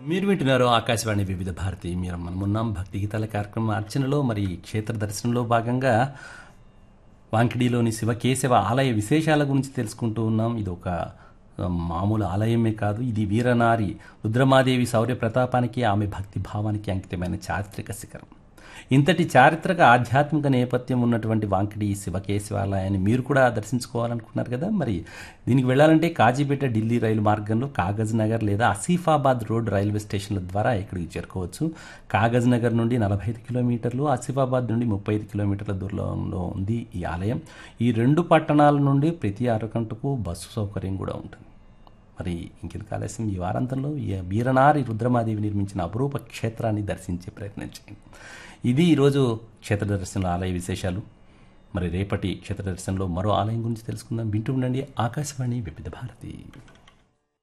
మీరు వింటున్నారు ఆకాశవాణి వివిధ భారతి. మనమున్నాం భక్తి గీతాల కార్యక్రమం అర్చనలో. మరి క్షేత్ర దర్శనంలో భాగంగా వాంకిడిలోని శివకేశవ ఆలయ విశేషాల గురించి తెలుసుకుంటూ ఉన్నాం. ఇది ఒక మామూలు ఆలయమే కాదు, ఇది వీరనారి రుద్రమాదేవి శౌర్య ప్రతాపానికి, ఆమె భక్తి భావానికి అంకితమైన చారిత్రక శిఖరం. ఇంతటి చారిత్రక ఆధ్యాత్మిక నేపథ్యం ఉన్నటువంటి వాంకిడి శివకేశవాలయాన్ని మీరు కూడా దర్శించుకోవాలనుకున్నారు కదా. మరి దీనికి వెళ్ళాలంటే కాజీపేట ఢిల్లీ రైలు మార్గంలో కాగజ్ నగర్ లేదా ఆసిఫాబాద్ రోడ్ రైల్వే స్టేషన్ల ద్వారా ఇక్కడికి చేరుకోవచ్చు. కాగజ్ నగర్ నుండి 45 కిలోమీటర్లు, ఆసిఫాబాద్ నుండి 35 కిలోమీటర్ల దూరంలో ఉంది ఈ ఆలయం. ఈ రెండు పట్టణాల నుండి ప్రతి అరగంటకు బస్సు సౌకర్యం కూడా ఉంటుంది. మరి ఇంకెందుకు ఆలస్యం, ఈ వారాంతంలో ఈ వీరనారి రుద్రమాదేవి నిర్మించిన అపురూప క్షేత్రాన్ని దర్శించే ప్రయత్నం చేయండి. ఇది ఈరోజు క్షేత్ర దర్శనంలో ఆలయ విశేషాలు. మరి రేపటి క్షేత్ర దర్శనంలో మరో ఆలయం గురించి తెలుసుకుందాం. వింటూ ఉండండి ఆకాశవాణి వివిధ భారతి.